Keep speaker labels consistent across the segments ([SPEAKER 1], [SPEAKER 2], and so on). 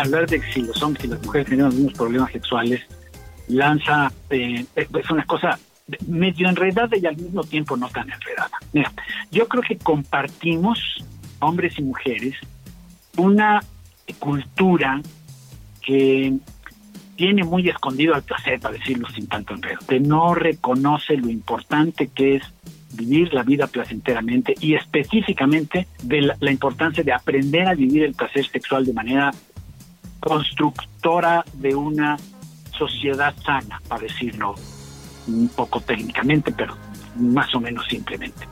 [SPEAKER 1] hablar de si los hombres y las mujeres tienen los mismos problemas sexuales lanza es una cosa medio enredada y al mismo tiempo no tan enredada. Mira, yo creo que compartimos, hombres y mujeres, una cultura que tiene muy escondido al placer, para decirlo sin tanto enredo, que no reconoce lo importante que es vivir la vida placenteramente y específicamente de la importancia de aprender a vivir el placer sexual de manera constructora de una sociedad sana, para decirlo un poco técnicamente, pero más o menos simplemente.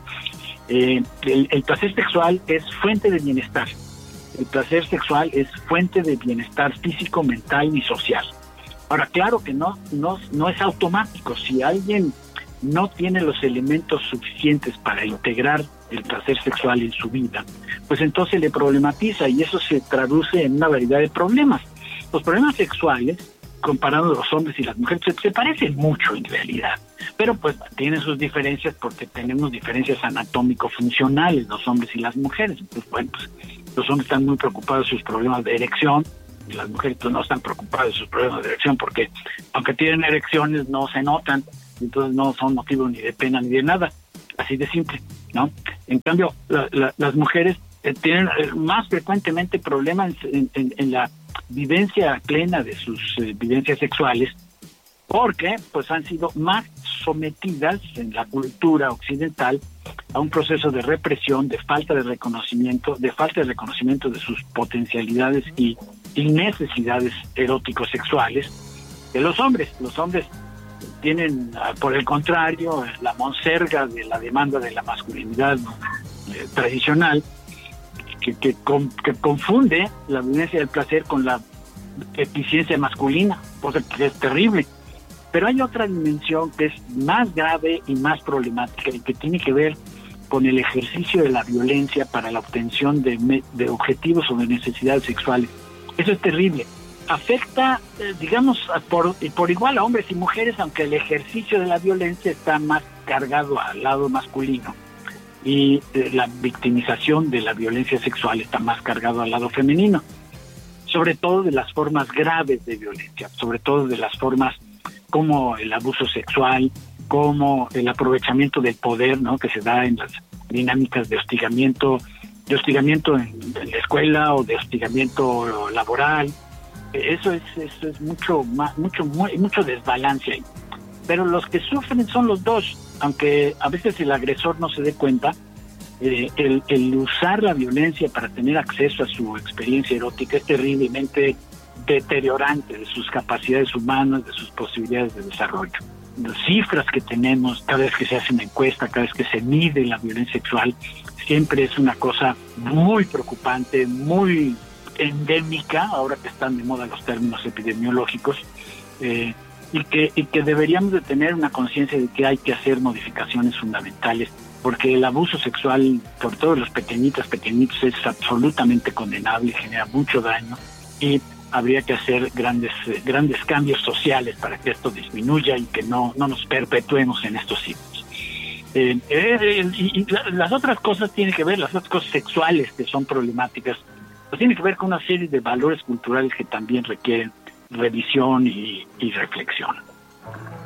[SPEAKER 1] El placer sexual es fuente de bienestar. El placer sexual es fuente de bienestar físico, mental y social. Ahora, claro que no es automático. Si alguien no tiene los elementos suficientes para integrar el placer sexual en su vida, pues entonces le problematiza y eso se traduce en una variedad de problemas. Los problemas sexuales, comparando los hombres y las mujeres, se parecen mucho en realidad, pero pues tienen sus diferencias porque tenemos diferencias anatómico-funcionales, los hombres y las mujeres. Pues bueno, pues los hombres están muy preocupados de sus problemas de erección y las mujeres pues no están preocupadas de sus problemas de erección porque aunque tienen erecciones no se notan, entonces no son motivo ni de pena ni de nada, así de simple, ¿no? En cambio, las mujeres tienen más frecuentemente problemas en la vivencia plena de sus vivencias sexuales, porque pues han sido más sometidas en la cultura occidental a un proceso de represión, de falta de reconocimiento de sus potencialidades y necesidades eróticos sexuales de los hombres. Los hombres tienen, por el contrario, la monserga de la demanda de la masculinidad tradicional, que confunde la vivencia del placer con la eficiencia masculina, cosa que es terrible. Pero hay otra dimensión que es más grave y más problemática y que tiene que ver con el ejercicio de la violencia para la obtención de objetivos o de necesidades sexuales. Eso es terrible. Afecta, digamos, por igual a hombres y mujeres, aunque el ejercicio de la violencia está más cargado al lado masculino y la victimización de la violencia sexual está más cargado al lado femenino, sobre todo de las formas graves de violencia, sobre todo de las formas como el abuso sexual, como el aprovechamiento del poder, ¿no?, que se da en las dinámicas de hostigamiento en la escuela o de hostigamiento laboral. Eso es mucho desbalance ahí. Pero los que sufren son los dos, aunque a veces el agresor no se dé cuenta. El usar la violencia para tener acceso a su experiencia erótica es terriblemente deteriorante de sus capacidades humanas, de sus posibilidades de desarrollo. Las cifras que tenemos cada vez que se hace una encuesta, cada vez que se mide la violencia sexual, siempre es una cosa muy preocupante, muy endémica, ahora que están de moda los términos epidemiológicos, y que deberíamos de tener una conciencia de que hay que hacer modificaciones fundamentales, porque el abuso sexual, por todos los pequeñitos, es absolutamente condenable, genera mucho daño y habría que hacer grandes cambios sociales para que esto disminuya y que no nos perpetuemos en estos ciclos. Y las otras cosas tienen que ver, las otras cosas sexuales que son problemáticas, pues tienen que ver con una serie de valores culturales que también requieren revisión y reflexión.